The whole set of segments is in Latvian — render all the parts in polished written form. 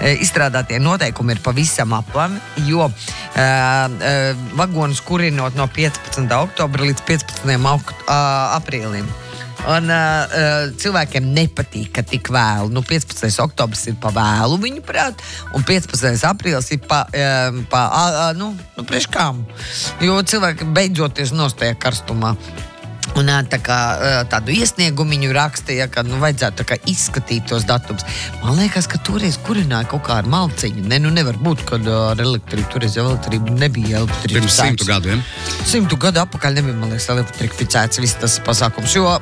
izstrādātie noteikumi ir pavisam aplami, jo vagonus kurinot no 15. oktobra līdz 15. aprīlim. Un cilvēkiem nepatīk, ka tik vēlu. 15. oktobrs ir pa vēlu, viņu prāt, un 15. aprīlis ir priekš kām. Jo cilvēki beidzoties nostāja karstumā. Un tādu iesniegumiņu rakstīja, ka vajadzētu izskatīt tos datums. Man liekas, ka toreiz kurināja kaut kā ar malciņu. Nevar būt, kad ar elektrību, toreiz jau elektrība nebija elektrificēts. Pirms 100 gadiem. 100 gadu apakaļ nebija, man liekas, elektrificēts viss tas pasākums. Jo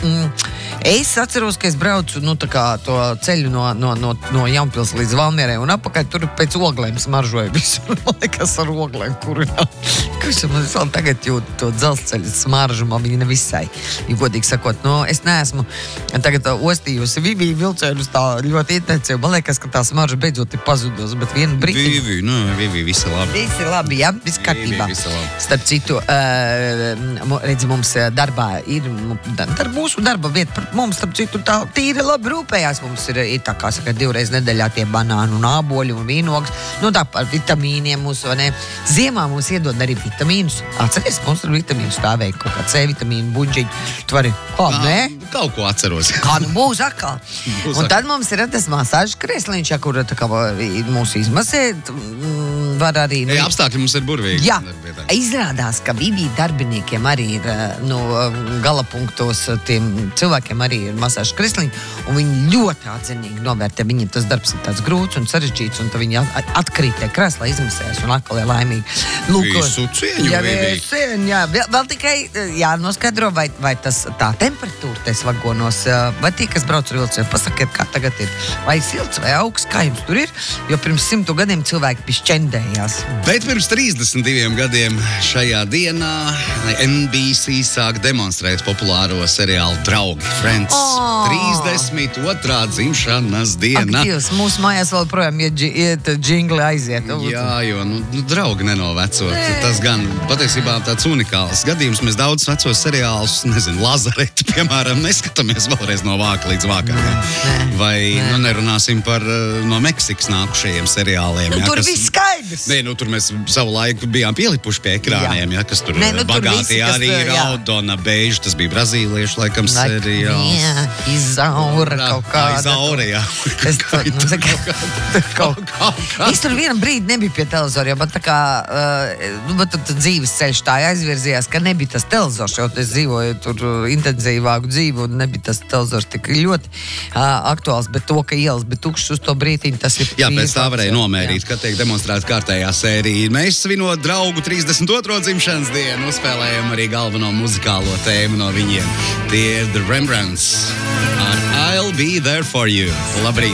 es atceros, ka es braucu to ceļu no Jaunpils līdz Valmierai un apakaļ tur pēc oglēm smaržoja visu. Man liekas, ar oglēm kurināja. Kurš man vēl tagad jūt to dzelzceļa smaržu, man viņa nevisai. Ja godīgi sakot, es neesmu tagad ostījusi Viviju vilcējus tā ļoti intensīvi. Man liekas, ka tā smarža beidzot ir pazudusi, bet vienu brīdi... Viviju, visi labi. Visi labi, ja? Viss kārtībā. Starp citu, redzi, mums darbā ir mūsu darba vieta. Mums, starp citu, tā tīri labi rūpējās. Mums ir tā kā saka, 2 reizes nedēļā tie banānu un āboļi un vīnogas. Tā par vitamīniem mums, vai ne? Ziemā mums iedod arī vitamīnus. Atceries, mums tur vitamīnu stāvēja kaut kā C vitamīnu, buģiņu. Tu vari, nē? Kaut ko atceros. Kā būs atkal. Un tad mums ir tas masāžas kresliņš, kur mūsu izmasēt var arī... Apstākļi mums ir burvīgi. Jā, izrādās, ka Vivija darbiniekiem arī ir galapunktos tiem cilvēkiem arī ir masāžas kresliņi, un viņi ļoti atzinīgi novērtē. Viņiem tas darbs ir tāds grūts un sarežģīts, un tad viņi atkrīt tie kreslā, izmasējas un atkal ir laimīgi. Visu cieņu, Vivija. Vēl tikai jānoskaidro, vai tas tā temperatūra tais vagonos, vai tie, kas brauc ar vilcienu, pasakiet, kā tagad ir. Vai silts vai augsts, kā jums tur ir? Jo pirms 100 gadiem cilvēki pišķendējās. Bet pirms 32 gadiem šajā dienā NBC sāk demonstrēt populāro seriālu Draugi, Friends. 32. dzimšanas diena. Ak, Dievs, mūsu mājās vēl projām iet džingli aiziet. Jā, jo, draugi nenovecot. Tas gan patiesībā tāds unikāls gadījums. Mēs daudz vecos seriālus, Lazareti, piemēram, neskatāmies vēlreiz no vāka līdz vākam. Vai, nerunāsim par no Meksikas nākušajiem seriāliem. Tur viss skaidrs. Tur mēs savu laiku bijām pielipuši pie ekrāniem, kas tur bagāti arī Raudona Beiža, tas bija brazīliešu laikam seriāls. Jā, Izaura kaut kāda. Izaura, jā. Es tur vienu brīdi nebiju pie televizora, jo man tā kā dzīves ceļš tā aizvirzījās, ka nebija tas televizors, jo es dzīvoju tur intensīvāku dzīvi un nebija tas televizors tik ļoti aktuāls, bet to, ka ielas bija tukšas uz to brītiņu, tas ir... Jā, pēc tā varēja nomērīt, kad tiek demonstrēta kārtējā sērija. Mēs svinot Draugu 32. dzimšanas dienu, uzspēlējam arī galveno muzikālo tēmu no viņiem. Tie ir The Rembrandts ar I'll Be There For You. Labrīt!